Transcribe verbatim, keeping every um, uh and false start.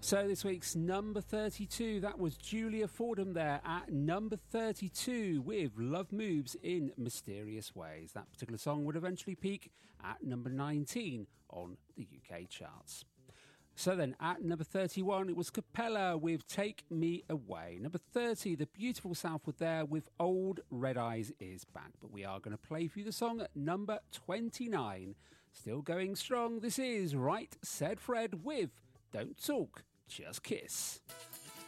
So this week's number thirty-two, that was Julia Fordham there at number thirty-two with Love Moves in Mysterious Ways. That particular song would eventually peak at number nineteen on the U K charts. So then at number thirty-one, it was Capella with Take Me Away. Number thirty, The Beautiful Southwood there with Old Red Eyes is back. But we are going to play for you the song at number twenty-nine. Still going strong, this is Right Said Fred with Don't Talk, Just Kiss.